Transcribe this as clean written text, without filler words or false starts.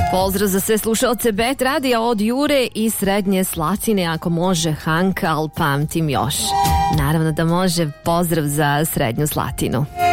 Pozdrav za sve slušalce Bet radija od Jure i Srednje Slatine. Ako može Hanka, ali pamtim još. Naravno da može. Pozdrav za Srednju Slatinu.